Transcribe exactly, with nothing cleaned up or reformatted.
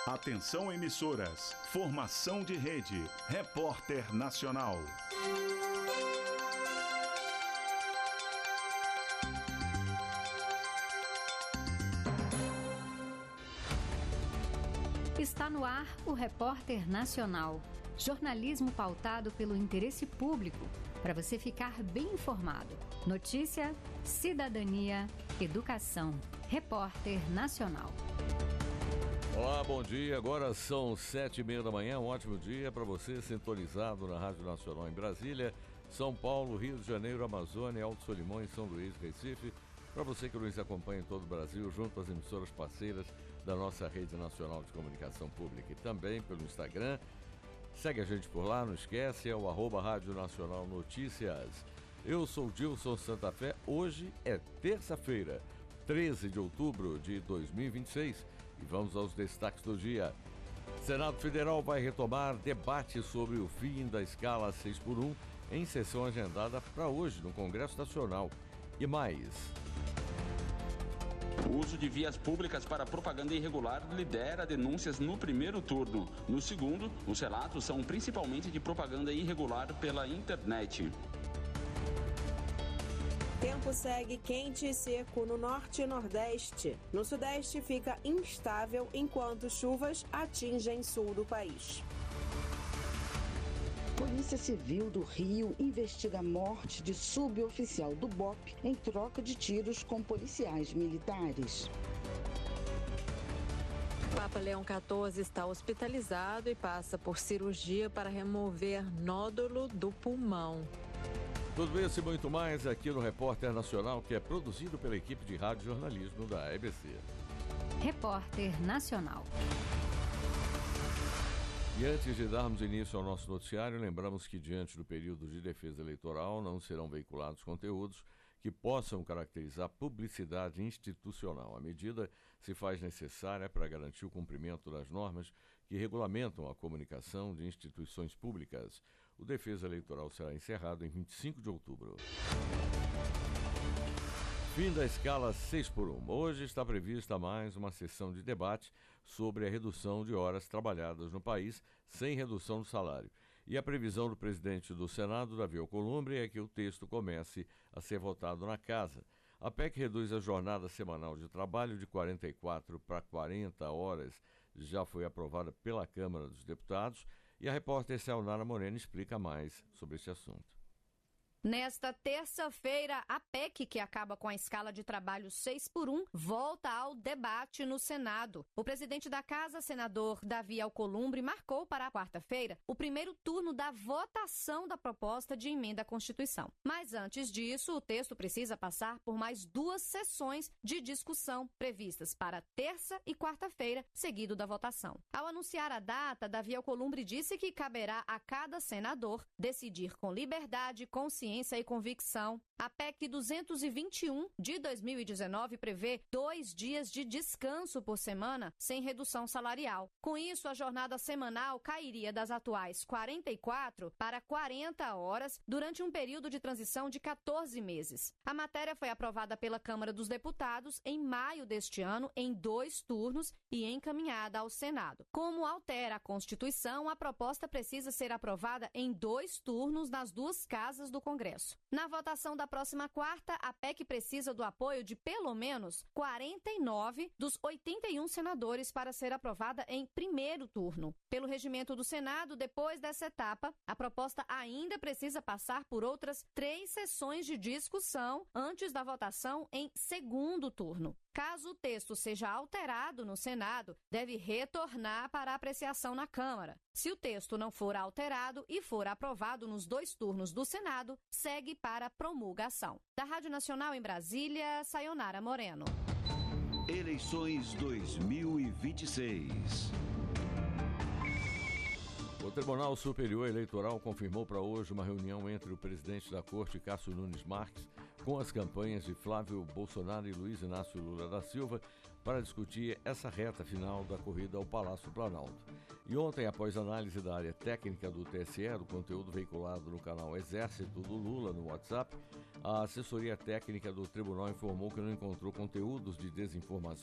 Atenção emissoras, formação de rede, Repórter Nacional. Está no ar o Repórter Nacional. Jornalismo pautado pelo interesse público, para você ficar bem informado. Notícia, cidadania, educação. Repórter Nacional. Olá, bom dia. Agora são sete e meia da manhã. Um ótimo dia para você sintonizado na Rádio Nacional em Brasília, São Paulo, Rio de Janeiro, Amazônia, Alto Solimões, São Luís, Recife. Para você que nos acompanha em todo o Brasil, junto às emissoras parceiras da nossa Rede Nacional de Comunicação Pública e também pelo Instagram. Segue a gente por lá, não esquece, é o arroba Rádio Nacional Notícias. Eu sou Dilson Santa Fé. Hoje é terça-feira, treze de outubro de dois mil e vinte e seis. E vamos aos destaques do dia. Senado Federal vai retomar debate sobre o fim da escala seis por um em sessão agendada para hoje no Congresso Nacional. E mais. O uso de vias públicas para propaganda irregular lidera denúncias no primeiro turno. No segundo, os relatos são principalmente de propaganda irregular pela internet. Tempo segue quente e seco no norte e nordeste. No sudeste fica instável enquanto chuvas atingem sul do país. Polícia Civil do Rio investiga a morte de suboficial do B O P em troca de tiros com policiais militares. Papa Leão quatorze está hospitalizado e passa por cirurgia para remover nódulo do pulmão. Tudo isso e muito mais aqui no Repórter Nacional, que é produzido pela equipe de rádio jornalismo da E B C. Repórter Nacional. E antes de darmos início ao nosso noticiário, lembramos que diante do período de defesa eleitoral não serão veiculados conteúdos que possam caracterizar publicidade institucional. A medida se faz necessária para garantir o cumprimento das normas que regulamentam a comunicação de instituições públicas. O defesa eleitoral será encerrado em vinte e cinco de outubro. Fim da escala seis por um. Hoje está prevista mais uma sessão de debate sobre a redução de horas trabalhadas no país sem redução do salário. E a previsão do presidente do Senado, Davi Alcolumbre, é que o texto comece a ser votado na casa. A P E C reduz a jornada semanal de trabalho de quarenta e quatro para quarenta horas. Já foi aprovada pela Câmara dos Deputados. E a repórter Sayonara Moreno explica mais sobre esse assunto. Nesta terça-feira, a P E C, que acaba com a escala de trabalho seis por um, volta ao debate no Senado. O presidente da Casa, senador Davi Alcolumbre, marcou para a quarta-feira o primeiro turno da votação da proposta de emenda à Constituição. Mas antes disso, o texto precisa passar por mais duas sessões de discussão previstas para terça e quarta-feira, seguido da votação. Ao anunciar a data, Davi Alcolumbre disse que caberá a cada senador decidir com liberdade e consciência e convicção. A P E C duzentos e vinte e um de dois mil e dezenove prevê dois dias de descanso por semana sem redução salarial. Com isso, a jornada semanal cairia das atuais quarenta e quatro para quarenta horas durante um período de transição de quatorze meses. A matéria foi aprovada pela Câmara dos Deputados em maio deste ano, em dois turnos e encaminhada ao Senado. Como altera a Constituição, a proposta precisa ser aprovada em dois turnos nas duas casas do Congresso. Na votação da próxima quarta, a P E C precisa do apoio de pelo menos quarenta e nove dos oitenta e um senadores para ser aprovada em primeiro turno. Pelo regimento do Senado, depois dessa etapa, a proposta ainda precisa passar por outras três sessões de discussão antes da votação em segundo turno. Caso o texto seja alterado no Senado, deve retornar para apreciação na Câmara. Se o texto não for alterado e for aprovado nos dois turnos do Senado, segue para promulgação. Da Rádio Nacional em Brasília, Sayonara Moreno. Eleições dois mil e vinte e seis. O Tribunal Superior Eleitoral confirmou para hoje uma reunião entre o presidente da Corte, Cássio Nunes Marques, com as campanhas de Flávio Bolsonaro e Luiz Inácio Lula da Silva para discutir essa reta final da corrida ao Palácio Planalto. E ontem, após análise da área técnica do T S E, do conteúdo veiculado no canal Exército do Lula no WhatsApp, a assessoria técnica do tribunal informou que não encontrou conteúdos de desinformação